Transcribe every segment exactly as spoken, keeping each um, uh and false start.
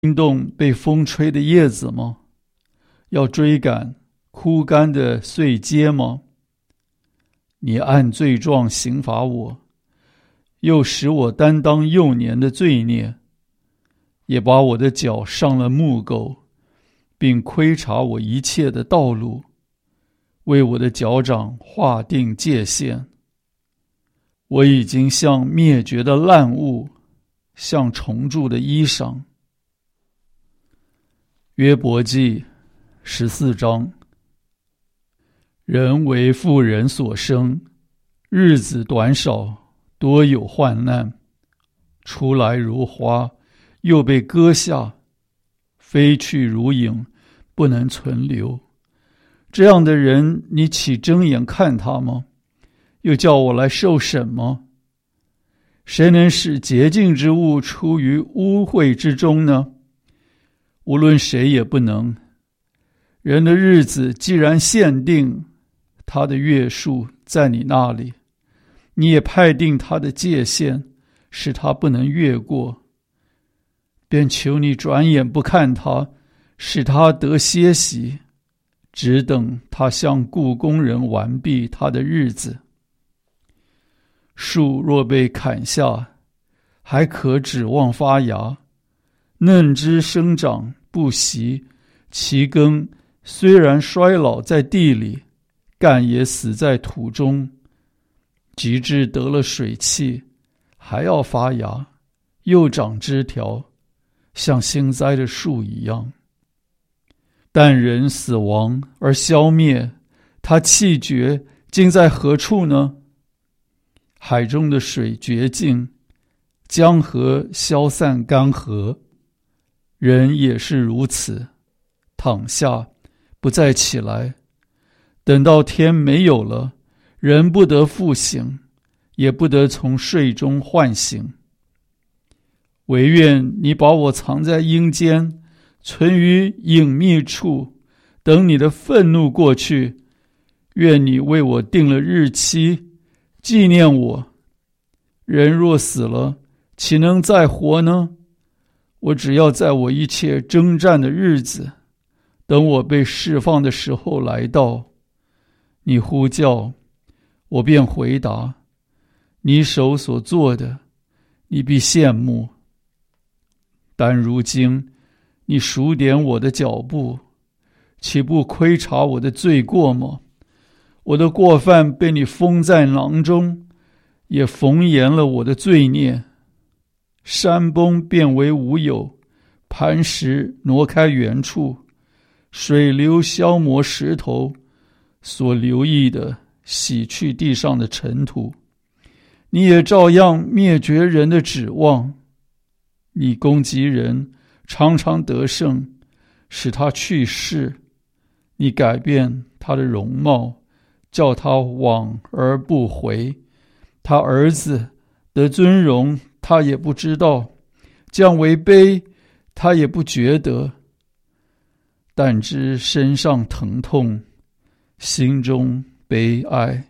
惊动被风吹的叶子吗？要追赶枯干的碎秸吗？你按罪状刑罚我，又使我担当幼年的罪孽，也把我的脚上了木狗，并窥察我一切的道路，为我的脚掌划定界限。我已经像灭绝的烂物，像虫蛀的衣裳。约伯记十四章。人为妇人所生，日子短少，多有患难。出来如花，又被割下，飞去如影，不能存留。这样的人，你岂睁眼看他吗？又叫我来受审吗？谁能使洁净之物出于污秽之中呢？无论谁也不能。人的日子既然限定，他的月数在你那里，你也派定他的界限，使他不能越过。便求你转眼不看他，使他得歇息，只等他向雇工人完毕他的日子。树若被砍下，还可指望发芽，嫩枝生长不息，其根虽然衰老在地里，干也死在土中，及至得了水气，还要发芽，又长枝条，像新栽的树一样。但人死亡而消灭，他气绝，竟在何处呢？海中的水绝尽，江河消散干涸，人也是如此，躺下，不再起来。等到天没有了，人不得复醒，也不得从睡中唤醒。惟愿你把我藏在阴间，存于隐秘处，等你的愤怒过去。愿你为我定了日期，纪念我。人若死了，岂能再活呢？我只要在我一切征战的日子，等我被释放的时候来到。你呼叫，我便回答。你手所做的，你必羡慕。但如今，你数点我的脚步，岂不窥察我的罪过吗？我的过犯被你封在囊中，也缝严了我的罪孽。山崩变为无有，磐石挪开原处，水流消磨石头，所留意的洗去地上的尘土。你也照样灭绝人的指望。你攻击人，常常得胜，使他去世。你改变他的容貌，叫他往而不回。他儿子得尊荣，他也不知道；降为卑，他也不觉得。但知身上疼痛，心中悲哀。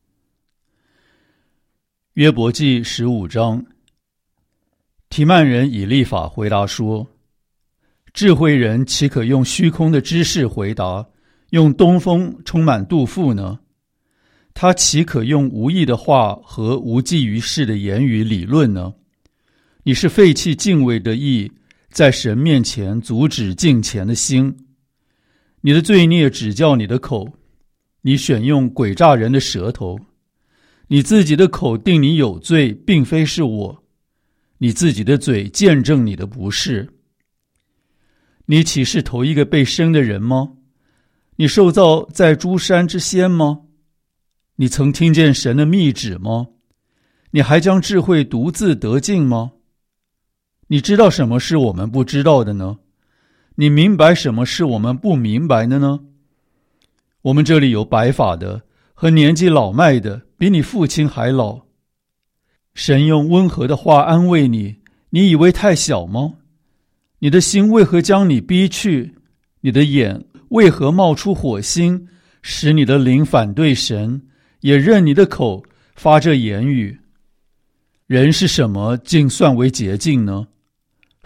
约伯记十五章。提曼人以利法回答说：智慧人岂可用虚空的知识回答，用东风充满肚腹呢？他岂可用无益的话和无济于事的言语理论呢？你是废弃敬畏的意，在神面前阻止敬虔的心。你的罪孽指教你的口，你选用诡诈人的舌头。你自己的口定你有罪，并非是我。你自己的嘴见证你的不是。你岂是头一个被生的人吗？你受造在诸山之先吗？你曾听见神的密旨吗？你还将智慧独自得尽吗？你知道什么是我们不知道的呢？你明白什么是我们不明白的呢？我们这里有白发的和年纪老迈的，比你父亲还老。神用温和的话安慰你，你以为太小吗？你的心为何将你逼去？你的眼为何冒出火星，使你的灵反对神，也任你的口发这言语？人是什么竟算为洁净呢？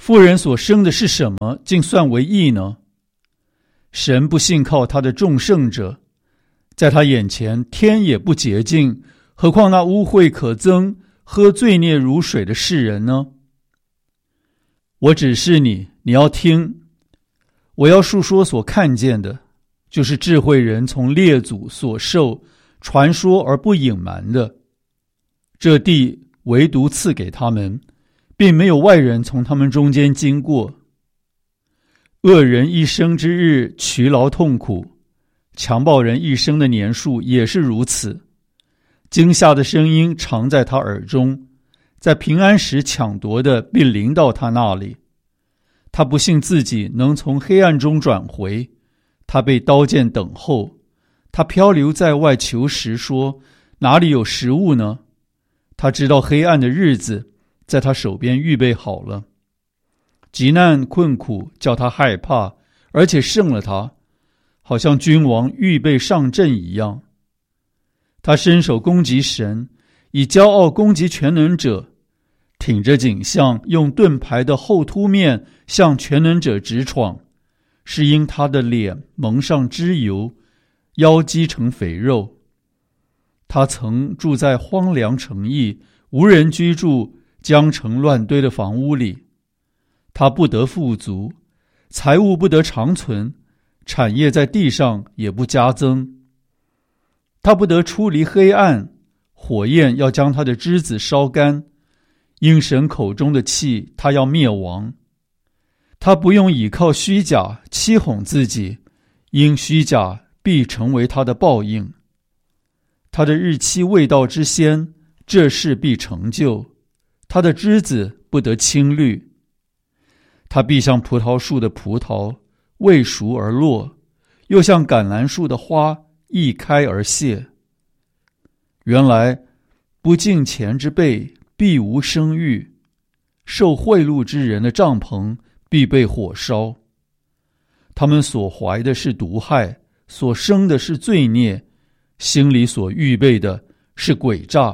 妇人所生的是什么，竟算为义呢？神不信靠他的众圣者，在他眼前天也不洁净，何况那污秽可憎、喝罪孽如水的世人呢？我指示你，你要听，我要述说所看见的，就是智慧人从列祖所受传说而不隐瞒的。这地唯独赐给他们，并没有外人从他们中间经过。恶人一生之日劬劳痛苦，强暴人一生的年数也是如此。惊吓的声音常在他耳中，在平安时抢夺的必临到他那里。他不信自己能从黑暗中转回，他被刀剑等候，他漂流在外求食，说哪里有食物呢？他知道黑暗的日子在他手边预备好了。急难困苦叫他害怕，而且胜了他，好像君王预备上阵一样。他伸手攻击神，以骄傲攻击全能者，挺着颈项，用盾牌的后凸面向全能者直闯，是因他的脸蒙上脂油，腰肌成肥肉。他曾住在荒凉城邑，无人居住，江城乱堆的房屋里。他不得富足，财物不得长存，产业在地上也不加增。他不得出离黑暗，火焰要将他的枝子烧干，因神口中的气，他要灭亡。他不用倚靠虚假欺哄自己，因虚假必成为他的报应。他的日期未到之先，这事必成就，他的枝子不得青绿。他必像葡萄树的葡萄，未熟而落，又像橄榄树的花，一开而谢。原来不敬虔之辈必无生育，受贿赂之人的帐篷必被火烧。他们所怀的是毒害，所生的是罪孽，心里所预备的是诡诈。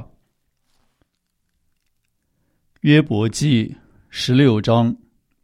约伯记十六章。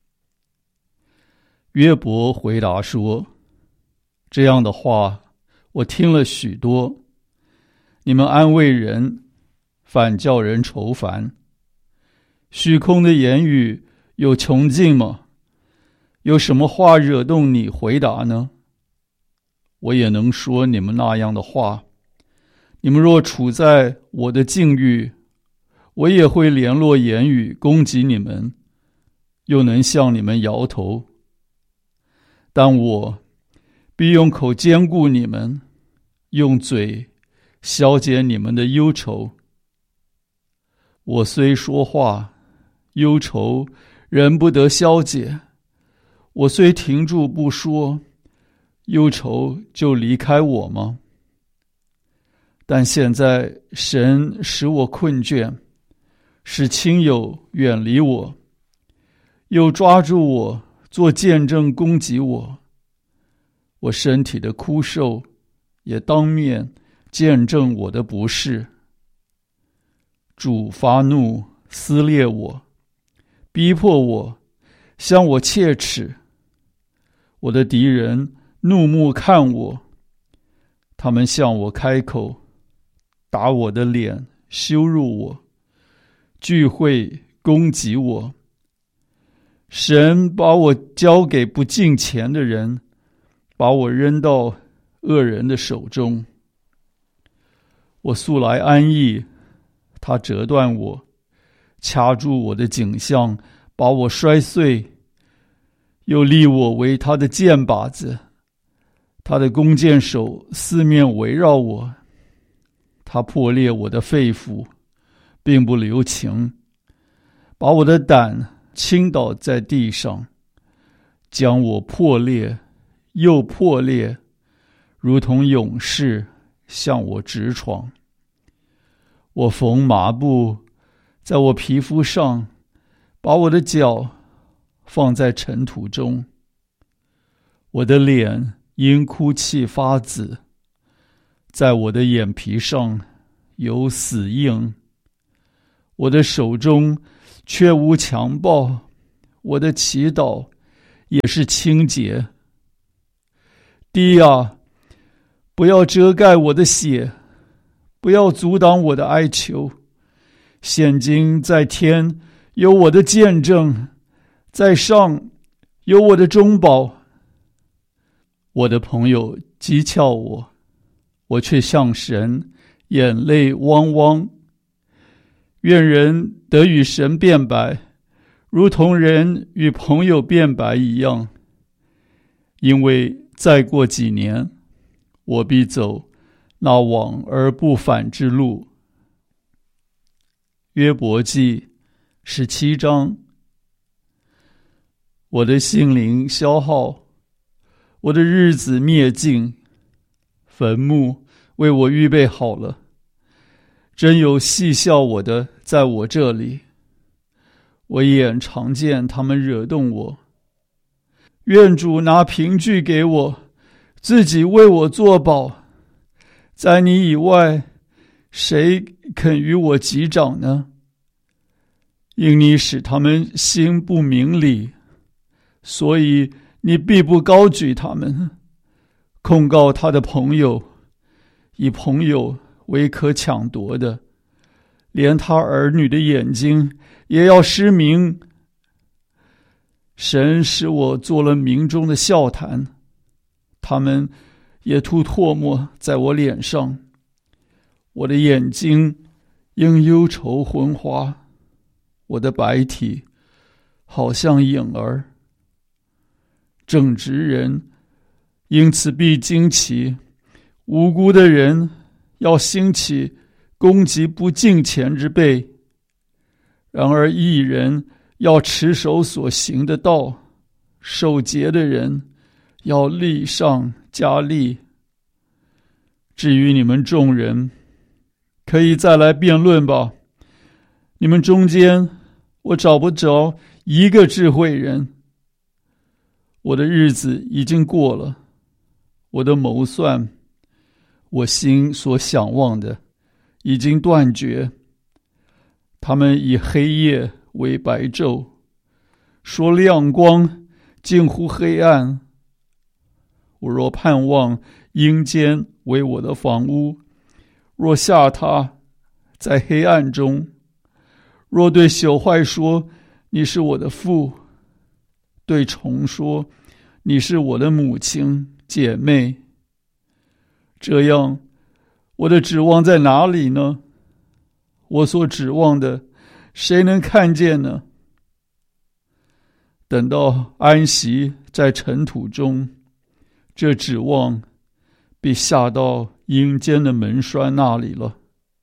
约伯回答说，这样的话我听了许多，你们安慰人，反叫人愁烦。虚空的言语有穷尽吗？有什么话惹动你回答呢？我也能说你们那样的话。你们若处在我的境遇，我也会联络言语攻击你们，又能向你们摇头。但我必用口坚固你们，用嘴消解你们的忧愁。我虽说话，忧愁仍不得消解；我虽停住不说，忧愁就离开我吗？但现在神使我困倦，使亲友远离我，又抓住我做见证攻击我。我身体的枯瘦也当面见证我的不是。主发怒撕裂我，逼迫我，向我切齿。我的敌人怒目看我，他们向我开口，打我的脸，羞辱我，聚会攻击我。神把我交给不敬虔的人，把我扔到恶人的手中。我素来安逸，他折断我，掐住我的颈项，把我摔碎，又立我为他的箭靶子。他的弓箭手四面围绕我，他破裂我的肺腑，并不留情，把我的胆倾倒在地上，将我破裂又破裂，如同勇士向我直闯。我缝麻布在我皮肤上，把我的脚放在尘土中。我的脸因哭泣发紫，在我的眼皮上有死印。我的手中却无强暴， 我的祈祷也是清洁。地啊，不要遮盖我的血，不要阻挡我的哀求。现今在天有我的见证，在上有我的中保。我的朋友讥诮我，我却向神眼泪汪汪。愿人得与神辩白，如同人与朋友辩白一样。因为再过几年，我必走那往而不返之路。约伯记十七章。我的心灵消耗，我的日子灭尽，坟墓为我预备好了。真有戏笑我的在我这里，我眼常见他们惹动我。愿主拿凭据给我，自己为我作保。在你以外，谁肯与我击掌呢？因你使他们心不明理，所以你必不高举他们。控告他的朋友，以朋友为可抢夺的，连他儿女的眼睛也要失明。神使我做了民中的笑谈，他们也吐唾沫在我脸上。我的眼睛因忧愁昏花，我的白体好像影儿。正直人因此必惊奇，无辜的人要兴起攻击不敬虔之辈。然而义人要持守所行的道，守节的人要力上加力。至于你们众人，可以再来辩论吧。你们中间我找不着一个智慧人。我的日子已经过了，我的谋算，我心所想望的已经断绝。他们以黑夜为白昼，说亮光近乎黑暗。我若盼望阴间为我的房屋，若下榻在黑暗中，若对朽坏说你是我的父，对虫说你是我的母亲姐妹，这样我的指望在哪里呢？我所指望的谁能看见呢？等到安息在尘土中，这指望必下到阴间的门栓那里了。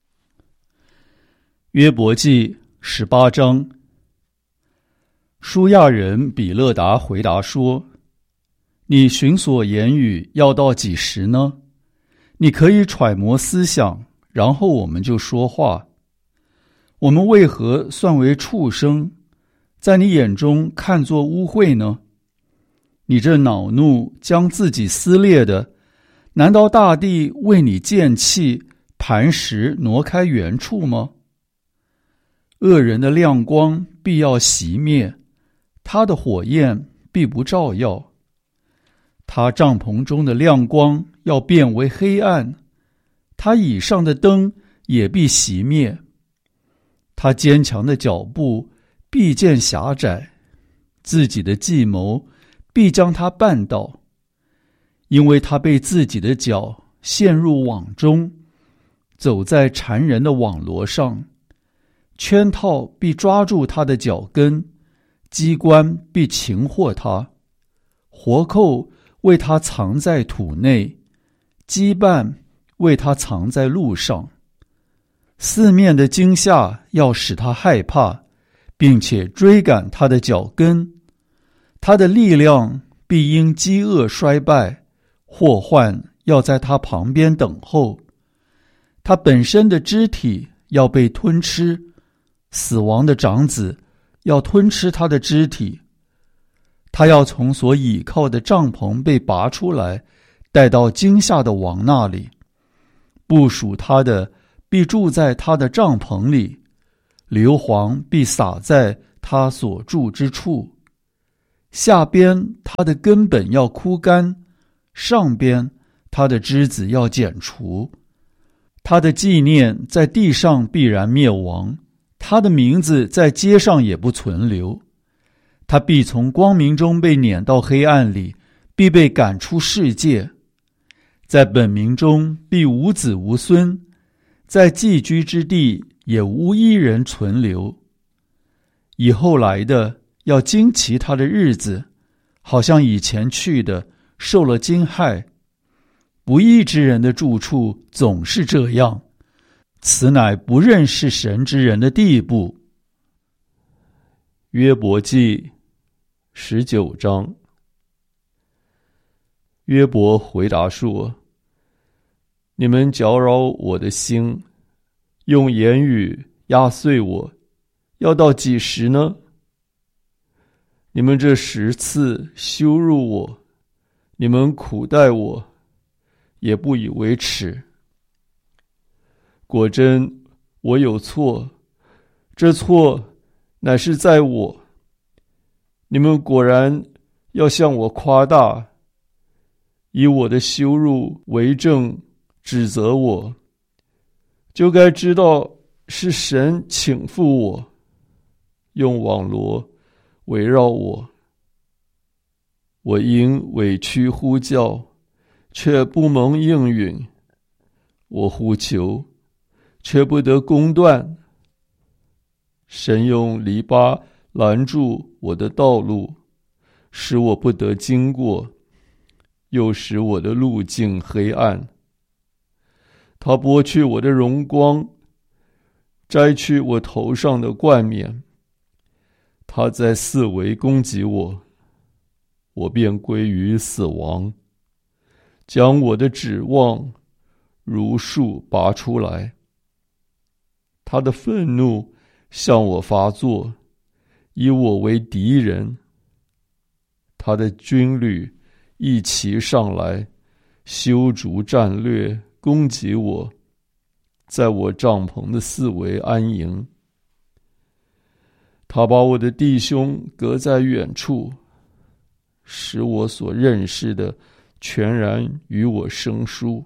约伯记十八章。舒亚人比勒达回答说，你寻索言语要到几时呢？你可以揣摩思想，然后我们就说话。我们为何算为畜生，在你眼中看作污秽呢？你这恼怒将自己撕裂的，难道大地为你见弃，磐石挪开原处吗？恶人的亮光必要熄灭，他的火焰必不照耀。他帐篷中的亮光要变为黑暗，他以上的灯也必熄灭。他坚强的脚步必见狭窄，自己的计谋必将他绊倒，因为他被自己的脚陷入网中，走在缠人的网罗上。圈套必抓住他的脚跟，机关必擒获他，活扣为他藏在土内，羁绊为他藏在路上。四面的惊吓要使他害怕，并且追赶他的脚跟。他的力量必因饥饿衰败，祸患要在他旁边等候。他本身的肢体要被吞吃，死亡的长子要吞吃他的肢体。他要从所倚靠的帐篷被拔出来，带到惊吓的王那里。部属他的必住在他的帐篷里，硫磺必洒在他所住之处。 下边它的根本要枯干，上边它的枝子要剪除。他的纪念在地上必然灭亡，他的名字在街上也不存留。他必从光明中被撵到黑暗里，必被赶出世界。在本民中必无子无孙，在寄居之地也无一人存留。以后来的要惊奇他的日子，好像以前去的受了惊骇。不义之人的住处总是这样，此乃不认识神之人的地步。 约伯记十九章。约伯回答说：你们搅扰我的心，用言语压碎我，要到几时呢？你们这十次羞辱我，你们苦待我，也不以为耻。果真我有错，这错乃是在我。你们果然要向我夸大，以我的羞辱为证，指责我，就该知道是神倾覆我，用网罗围绕我。我因委屈呼叫，却不蒙应允，我呼求，却不得公断。神用篱笆拦住我的道路，使我不得经过，又使我的路径黑暗。他剥去我的荣光，摘去我头上的冠冕。他在四围攻击我，我便归于死亡，将我的指望如树拔出来。他的愤怒向我发作，以我为敌人。他的军旅一齐上来，修筑战略，攻击我，在我帐篷的四围安营。他把我的弟兄隔在远处，使我所认识的全然与我生疏。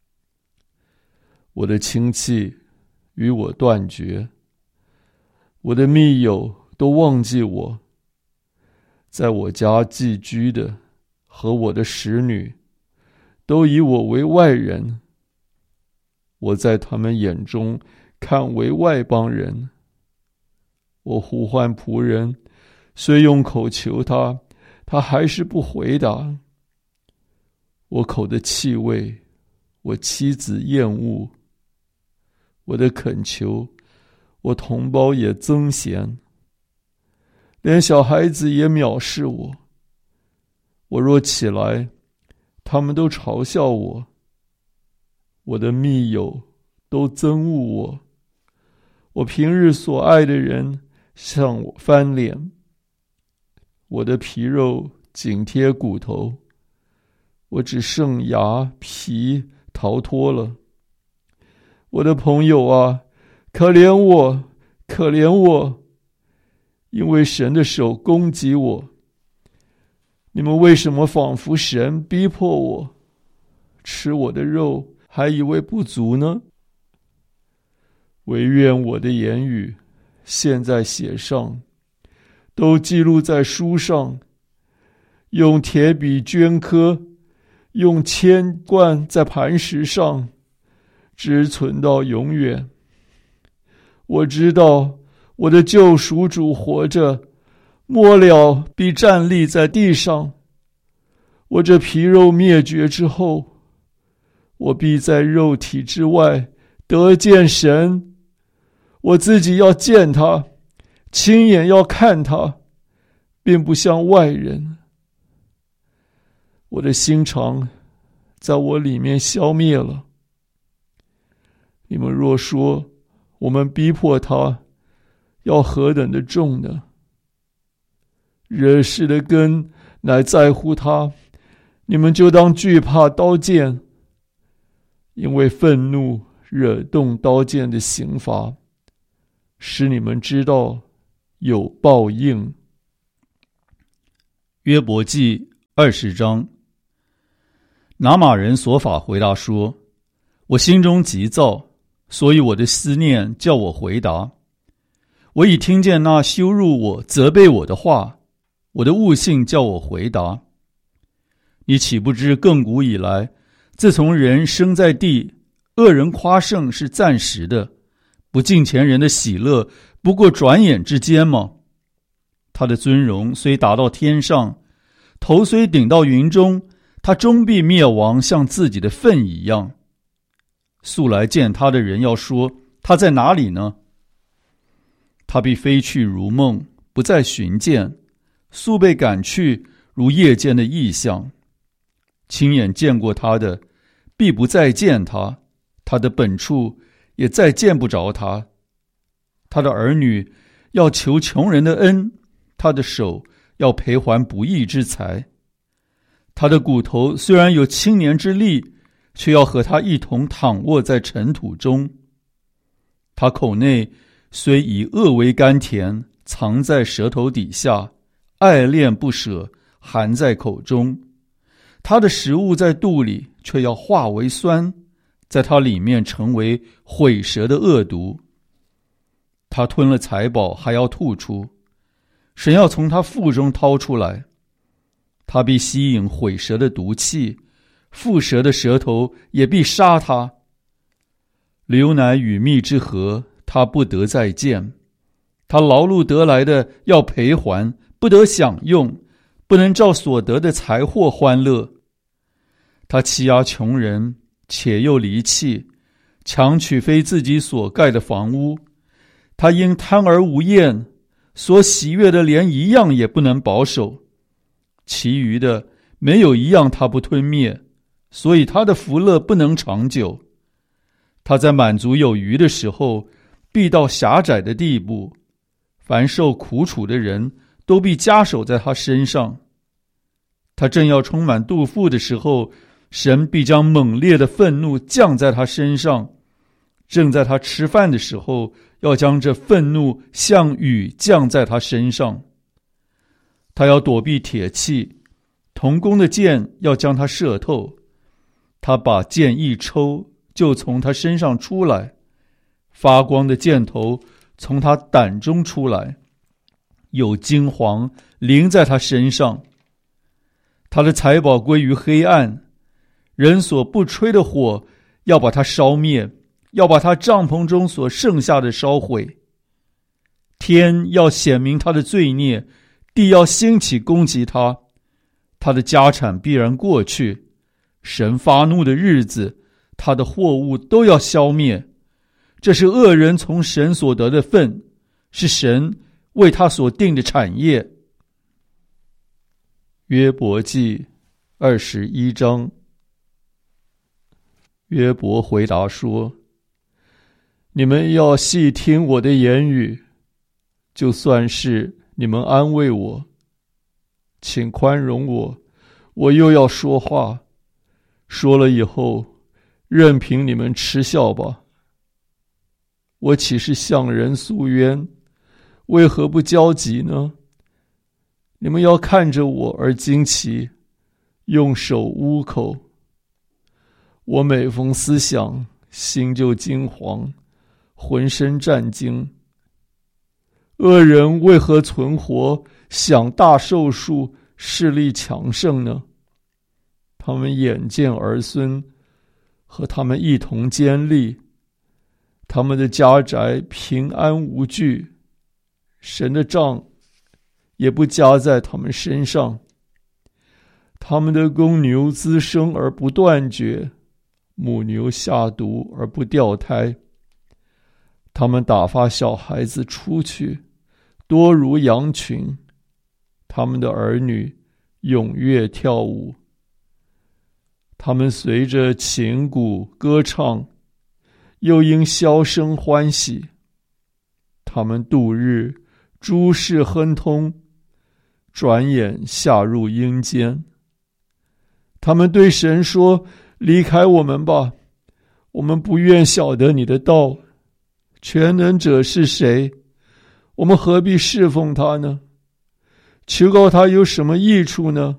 我的亲戚与我断绝，我的密友都忘记我。在我家寄居的和我的使女都以我为外人，我在他们眼中看为外邦人。我呼唤仆人，虽用口求他，他还是不回答。我口的气味，我妻子厌恶；我的恳求，我同胞也憎嫌。连小孩子也藐视我。我若起来，他们都嘲笑我。我的密友都憎恶我。我平日所爱的人向我翻脸。我的皮肉紧贴骨头，我只剩牙皮逃脱了。我的朋友啊，可怜我，可怜我，因为神的手攻击我。你们为什么仿佛神逼迫我，吃我的肉还以为不足呢？惟愿我的言语现在写上，都记录在书上，用铁笔镌刻，用铅灌在磐石上，直存到永远。我知道我的救赎主活着，末了必站立在地上。我这皮肉灭绝之后，我必在肉体之外得见神。我自己要见他，亲眼要看他，并不像外人。我的心肠在我里面消灭了。你们若说我们逼迫他，要何等的重呢？惹事的根乃在乎他，你们就当惧怕刀剑，因为愤怒惹动刀剑的刑罚，使你们知道有报应。 约伯记二十章。拿玛人所法回答说：我心中急躁，所以我的思念叫我回答。我已听见那羞辱我、责备我的话，我的悟性叫我回答。你岂不知亘古以来，自从人生在地，恶人夸胜是暂时的，不敬虔人的喜乐不过转眼之间吗？他的尊荣虽达到天上，头虽顶到云中，他终必灭亡，像自己的粪一样。素来见他的人要说，他在哪里呢？他必飞去如梦，不再寻见，速被赶去，如夜间的异象。亲眼见过他的，必不再见他，他的本处也再见不着他。他的儿女要求穷人的恩，他的手要赔还不义之财。他的骨头虽然有青年之力，却要和他一同躺卧在尘土中。他口内虽以恶为甘甜，藏在舌头底下，爱恋不舍，含在口中。他的食物在肚里，却要化为酸，在他里面成为毁舌的恶毒。他吞了财宝，还要吐出，神要从他腹中掏出来。他必吸引毁舌的毒气，腹蛇的舌头也必杀他。流奶与蜜之河，他不得再见。他劳碌得来的要赔还，不得享用，不能照所得的财货欢乐。他欺压穷人，且又离弃，强取非自己所盖的房屋。他因贪而无厌，所喜悦的连一样也不能保守。其余的没有一样他不吞灭，所以他的福乐不能长久。他在满足有余的时候，必到狭窄的地步。凡受苦楚的人，都必加手在他身上。他正要充满肚腹的时候，神必将猛烈的愤怒降在他身上。正在他吃饭的时候，要将这愤怒像雨降在他身上。他要躲避铁器，铜弓的箭要将他射透。他把箭一抽，就从他身上出来，发光的箭头从他胆中出来，有金黄淋在他身上。他的财宝归于黑暗，人所不吹的火要把它烧灭，要把他帐篷中所剩下的烧毁。天要显明他的罪孽，地要兴起攻击他。他的家产必然过去，神发怒的日子，他的货物都要消灭。这是恶人从神所得的份，是神为他所定的产业。约伯记二十一章。约伯回答说：你们要细听我的言语，就算是你们安慰我，请宽容我，我又要说话，说了以后，任凭你们嗤笑吧。我岂是向人诉冤？为何不焦急呢？你们要看着我而惊奇，用手捂口。我每逢思想，心就惊惶，浑身战惊。恶人为何存活，享大寿数，势力强盛呢？他们眼见儿孙，和他们一同坚立，他们的家宅平安无惧，神的杖也不加在他们身上。他们的公牛滋生而不断绝，母牛下犊而不掉胎。他们打发小孩子出去，多如羊群。他们的儿女踊跃跳舞，他们随着琴鼓歌唱，又因箫声欢喜。他们度日诸事亨通，转眼下入阴间。他们对神说：离开我们吧，我们不愿晓得你的道。全能者是谁？我们何必侍奉他呢？ 求告他有什么益处呢？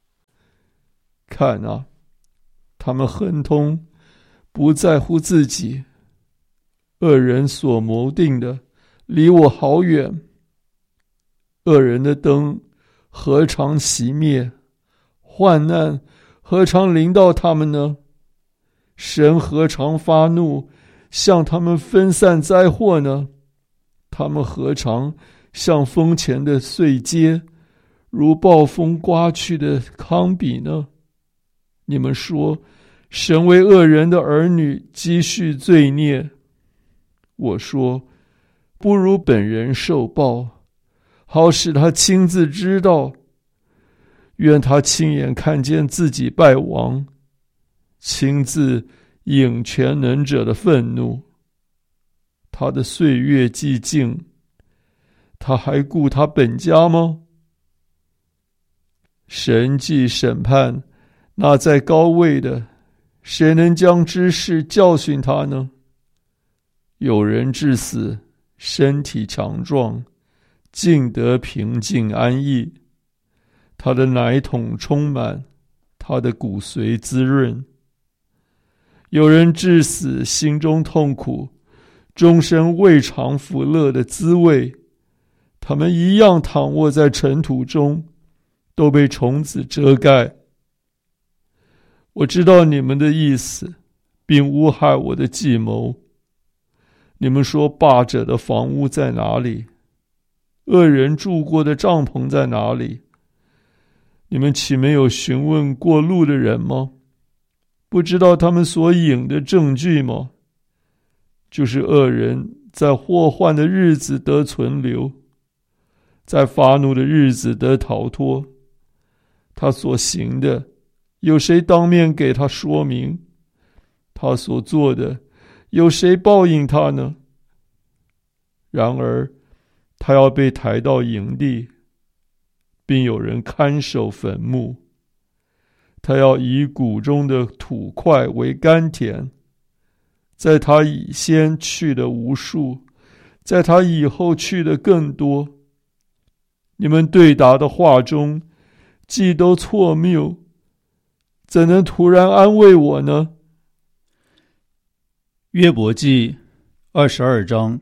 看啊，他们亨通，不在乎自己，恶人所谋定的离我好远。恶人的灯何尝熄灭？患难何尝临到他们呢？神何尝发怒，向他们分散灾祸呢？他们何尝像风前的碎秸，如暴风刮去的糠秕呢？你们说，神为恶人的儿女积蓄罪孽。我说，不如本人受报，好使他亲自知道。愿他亲眼看见自己败亡，亲自引全能者的愤怒。他的岁月既尽，他还顾他本家吗？神既审判那在高位的，谁能将知识教训他呢？有人至死，身体强壮，尽得平静安逸。他的奶桶充满，他的骨髓滋润。有人至死，心中痛苦，终身未尝福乐的滋味。他们一样躺卧在尘土中，都被虫子遮盖。我知道你们的意思，并诬害我的计谋。你们说，霸者的房屋在哪里？恶人住过的帐篷在哪里？你们岂没有询问过路的人吗？不知道他们所引的证据吗？就是恶人在祸患的日子得存留，在发怒的日子得逃脱。他所行的，有谁当面给他说明？他所做的，有谁报应他呢？然而，他要被抬到营地，并有人看守坟墓。他要以谷中的土块为甘甜，在他以先去的无数，在他以后去的更多。你们对答的话中，既都错谬，怎能突然安慰我呢？ 约伯记二十二章。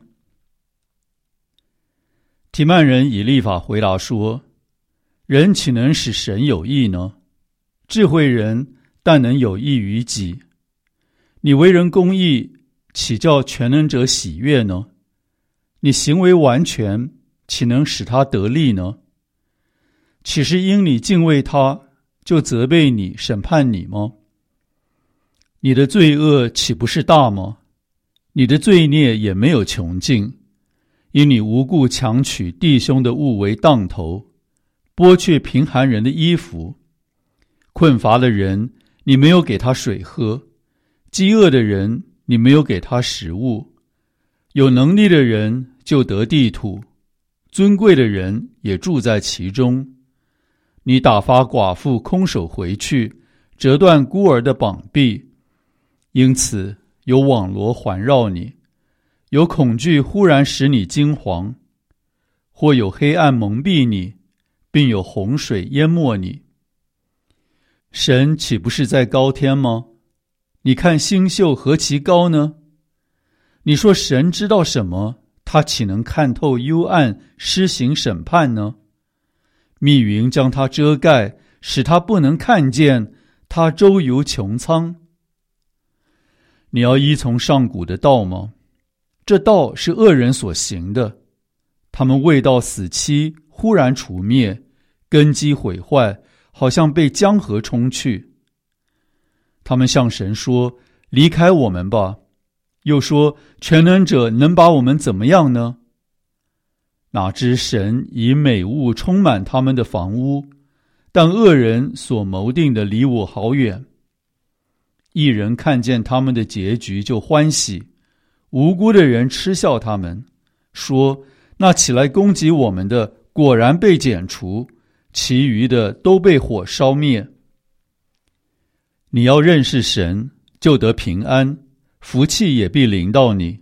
提曼人以利法回答说：人岂能使神有益呢？智慧人但能有益于己。你为人公义，岂叫全能者喜悦呢？你行为完全，岂能使他得利呢？岂是因你敬畏他，就责备你、审判你吗？你的罪恶岂不是大吗？你的罪孽也没有穷尽，因你无故强取弟兄的物为当头，剥去贫寒人的衣服。困乏的人，你没有给他水喝；饥饿的人，你没有给他食物。有能力的人就得地土，尊贵的人也住在其中。你打发寡妇空手回去，折断孤儿的膀臂。因此有网罗环绕你，有恐惧忽然使你惊惶，或有黑暗蒙蔽你，并有洪水淹没你。神岂不是在高天吗？你看星宿何其高呢？你说神知道什么，他岂能看透幽暗，施行审判呢？密云将他遮盖，使他不能看见，他周游穹苍。你要依从上古的道吗？这道是恶人所行的，他们未到死期，忽然除灭，根基毁坏，好像被江河冲去。他们向神说：离开我们吧。又说：全能者能把我们怎么样呢？哪知神以美物充满他们的房屋，但恶人所谋定的离我好远。一人看见他们的结局就欢喜，无辜的人嗤笑他们，说：那起来攻击我们的果然被剪除，其余的都被火烧灭。你要认识神，就得平安，福气也必临到你。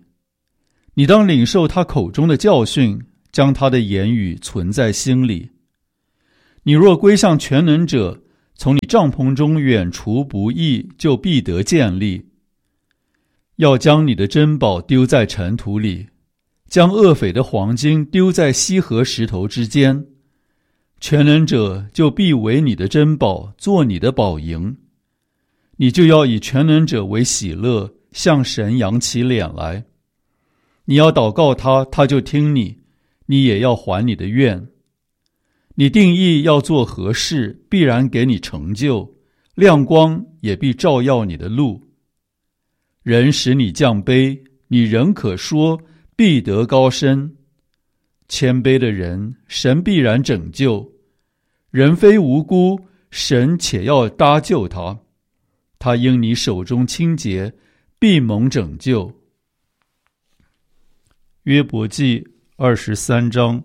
你当领受他口中的教训，将他的言语存在心里。 你若归向全能者，从你帐篷中远除不义，就必得建立。要将你的珍宝丢在尘土里，将恶匪的黄金丢在溪河石头之间，全能者就必为你的珍宝，做你的宝营。你就要以全能者为喜乐，向神扬起脸来。你要祷告他，他就听你，你也要还你的愿。你定义要做何事，必然给你成就，亮光也必照耀你的路。人使你降卑，你仍可说必得高升。谦卑的人，神必然拯救。人非无辜，神且要搭救他。他因你手中清洁，必蒙拯救。约伯记二十三章。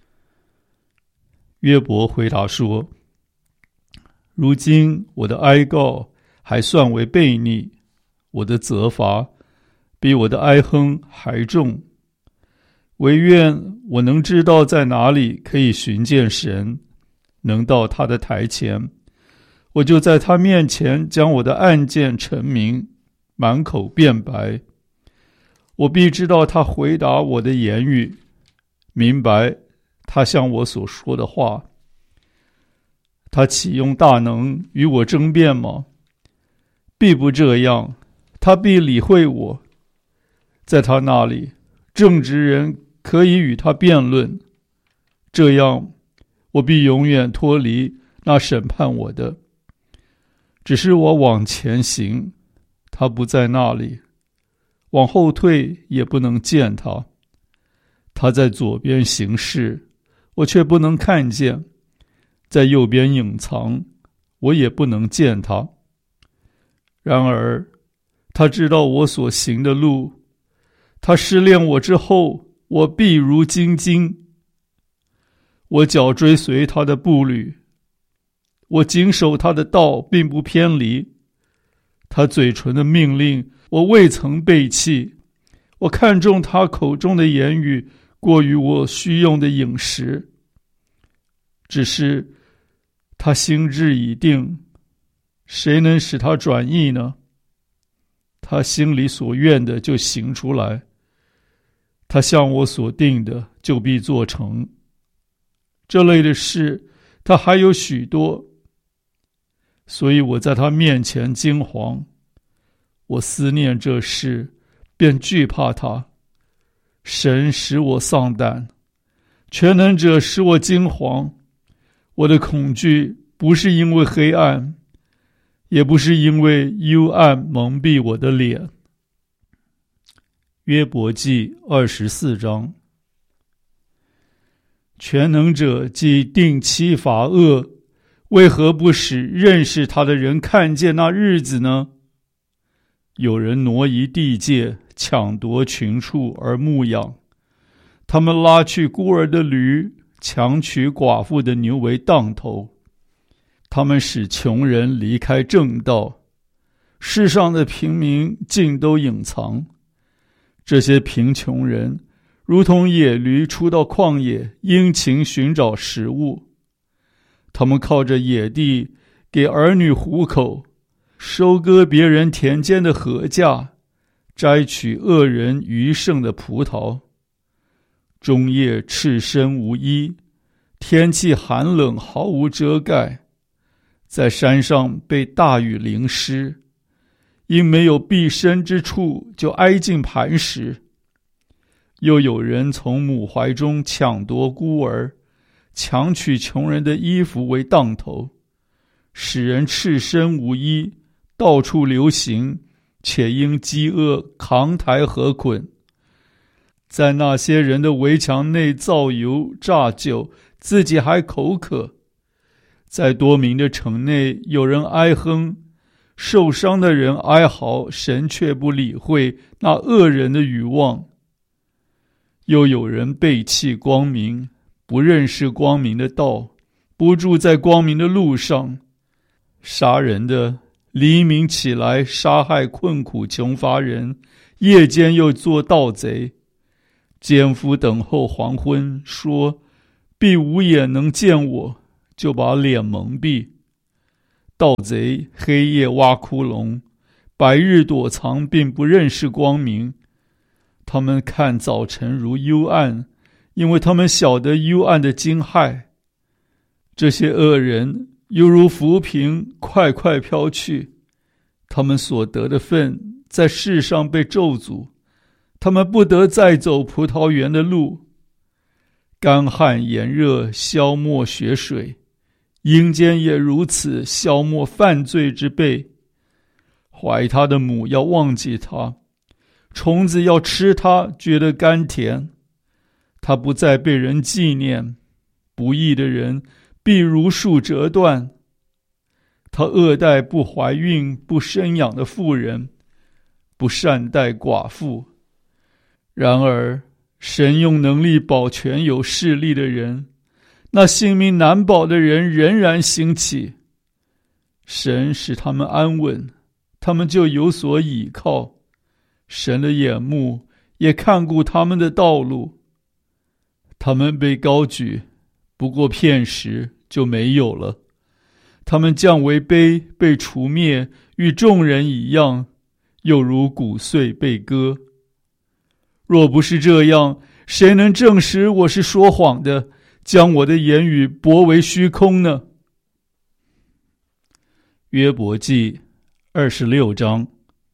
约伯回答说：如今我的哀告还算为悖逆，我的责罚比我的哀哼还重。惟愿我能知道在哪里可以寻见神，能到他的台前，我就在他面前将我的案件陈明，满口辩白。我必知道他回答我的言语，明白他向我所说的话。他岂用大能与我争辩吗？必不这样，他必理会我。在他那里，正直人可以与他辩论，这样我必永远脱离那审判我的。只是我往前行，他不在那里；往后退，也不能见他。他在左边行事，我却不能看见；在右边隐藏，我也不能见他。然而，他知道我所行的路，他试炼我之后，我必如精金。我脚追随他的步履，我谨守他的道，并不偏离。他嘴唇的命令，我未曾背弃。我看重他口中的言语，过于我需用的饮食。只是他心志已定，谁能使他转意呢？他心里所愿的就行出来，他向我所定的就必做成。这类的事他还有许多，所以我在他面前惊惶。我思念这事，便惧怕他。神使我丧胆，全能者使我惊惶。我的恐惧不是因为黑暗，也不是因为幽暗蒙蔽我的脸。约伯记二十四章。全能者既定期罚恶，为何不使认识他的人看见那日子呢？有人挪移地界，抢夺群畜而牧养，他们拉去孤儿的驴，强取寡妇的牛为当头。他们使穷人离开正道，世上的平民尽都隐藏。这些贫穷人如同野驴出到旷野，殷勤寻找食物。他们靠着野地给儿女糊口，收割别人田间的禾稼，摘取恶人余剩的葡萄。终夜赤身无衣，天气寒冷，毫无遮盖。在山上被大雨淋湿，因没有避身之处，就挨近磐石。又有人从母怀中抢夺孤儿，强取穷人的衣服为当头，使人赤身无衣，到处流行，且因饥饿扛抬河捆。在那些人的围墙内造油榨酒，自己还口渴。在多民的城内，有人哀哼，受伤的人哀嚎，神却不理会那恶人的愚妄。又有人背弃光明，不认识光明的道，不住在光明的路上。杀人的黎明起来杀害困苦穷乏人，夜间又做盗贼。奸夫等候黄昏，说必无眼能见我， 就把脸蒙蔽。盗贼黑夜挖窟窿，白日躲藏，并不认识光明。他们看早晨如幽暗，因为他们晓得幽暗的惊骇。这些恶人犹如浮萍，快快飘去。他们所得的份在世上被咒诅，他们不得再走葡萄园的路。干旱炎热消没血水，阴间也如此消没犯罪之辈。怀他的母要忘记他，虫子要吃他，觉得甘甜。他不再被人纪念，不义的人必如树折断。他恶待不怀孕不生养的妇人，不善待寡妇。然而神用能力保全有势力的人，那性命难保的人仍然兴起。神使他们安稳，他们就有所倚靠。神的眼目也看顾他们的道路。他们被高举，不过片时就没有了。他们降为卑，被除灭，与众人一样，又如骨碎被割。若不是这样，谁能证实我是说谎的，将我的言语驳为虚空呢？约伯记二十六章。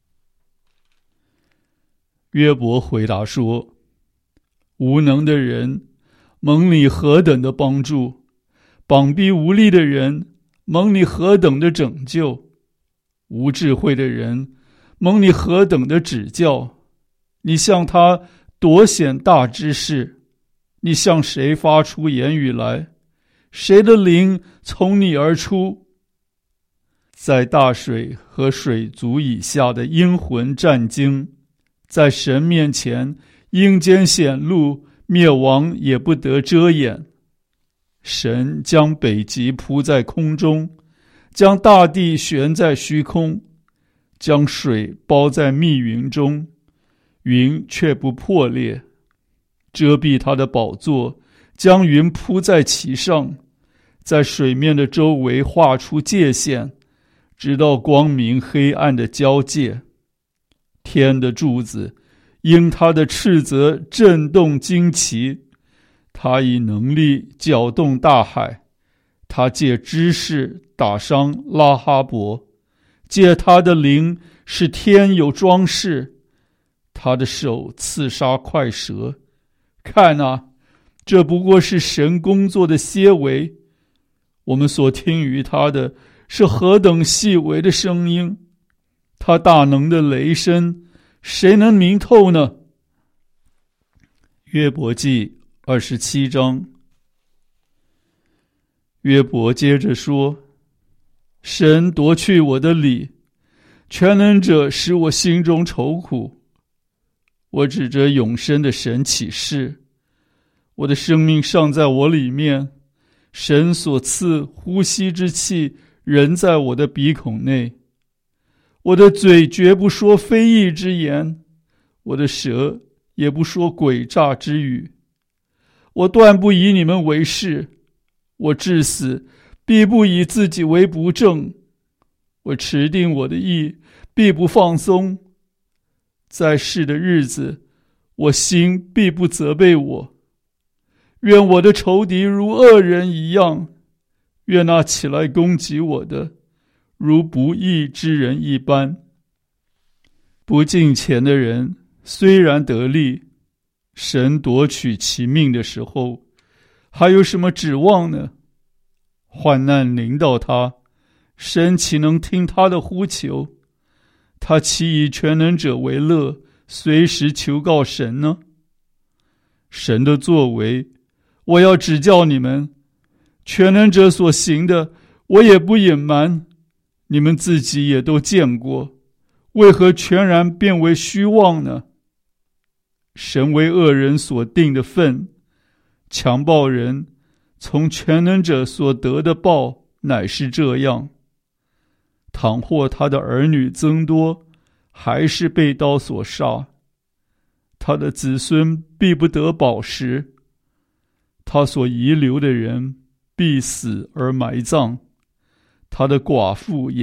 约伯回答说：无能的人蒙你何等的帮助，膀臂无力的人蒙你何等的拯救，无智慧的人蒙你何等的指教。你向他夺显大知识，你向谁发出言语来？谁的灵从你而出？在大水和水族以下的阴魂战惊，在神面前阴间显露，灭亡也不得遮掩。神将北极铺在空中，将大地悬在虚空，将水包在密云中，云却不破裂，遮蔽他的宝座，将云铺在其上，在水面的周围画出界限，直到光明黑暗的交界。天的柱子因他的斥责震动惊奇，他以能力搅动大海，他借知识打伤拉哈伯，借他的灵使天有装饰，他的手刺杀快蛇。看啊，这不过是神工作的些微，我们所听于他的是何等细微的声音，他大能的雷声，谁能明透呢？约伯记二十七章。约伯接着说：神夺去我的理，全能者使我心中愁苦。我指着永生的神起誓，我的生命尚在我里面，神所赐呼吸之气仍在我的鼻孔内。我的嘴绝不说非义之言，我的舌也不说诡诈之语。我断不以你们为是，我至死必不以自己为不正。我持定我的意，必不放松。在世的日子，我心必不责备我。愿我的仇敌如恶人一样，愿那起来攻击我的如不义之人一般。不敬虔的人虽然得利，神夺取其命的时候，还有什么指望呢？患难临到他，神岂能听他的呼求？他岂以全能者为乐，随时求告神呢？神的作为，我要指教你们，全能者所行的，我也不隐瞒，你们自己也都见过，为何全然变为虚妄呢？神为恶人所定的分，强暴人从全能者所得的报乃是这样。倘或他的儿女增多，还是被刀所杀，他的子孙必不得饱食。他所遗留的人必死而埋葬，他的寡妇